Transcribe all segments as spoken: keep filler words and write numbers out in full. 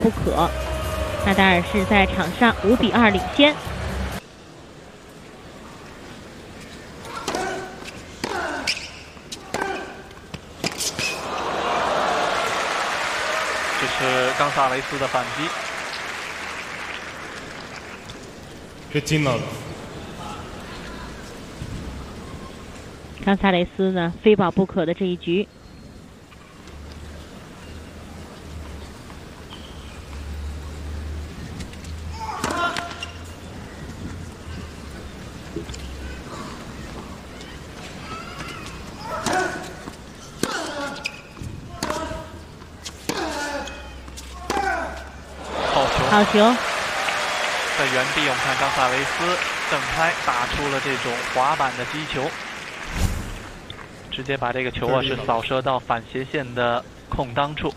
不可。纳达尔是在场上五比二领先。 这是冈萨雷斯的反击。 fifteen love。 冈萨雷斯呢，非保不可的这一局。好球！ 在原地，我们看冈萨雷斯正拍打出了这种滑板的击球，直接把这个球啊是扫射到反斜线的空当处。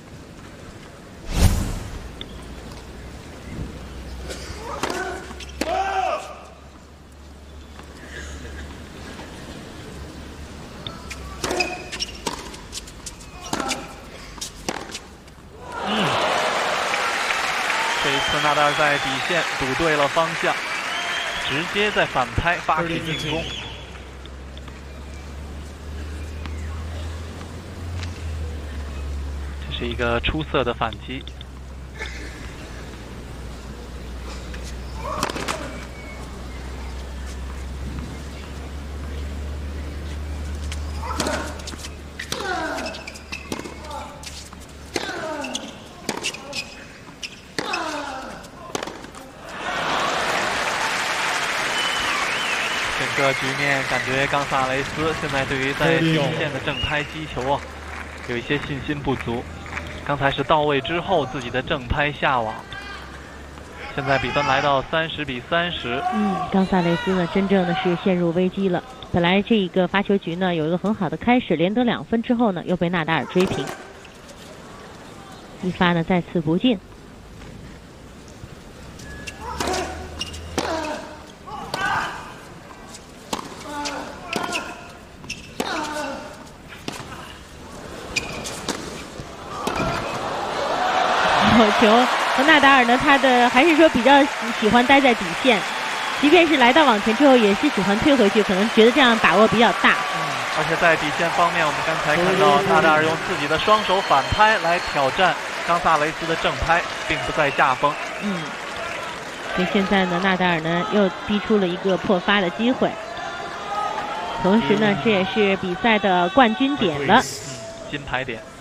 这一次纳达尔在底线赌对了方向，直接在反拍发起进攻。这是一个出色的反击。整个局面感觉冈萨雷斯现在对于在底线的正拍击球啊，有一些信心不足。刚才是到位之后自己的正拍下网，现在比分来到三十比三十。 嗯，冈萨雷斯呢，真正的是陷入危机了。本来这一个发球局呢有一个很好的开始，连得两分之后呢，又被纳达尔追平，一发呢再次不进。好球！和纳达尔呢，他的还是说比较喜欢待在底线，即便是来到网前之后，也是喜欢退回去，可能觉得这样把握比较大。 嗯，而且在底线方面，我们刚才看到纳达尔用自己的双手反拍来挑战冈萨雷斯的正拍，并不在下风。 嗯，所以现在呢，纳达尔呢又逼出了一个破发的机会，同时呢，这也是比赛的冠军点了。 嗯，金牌点。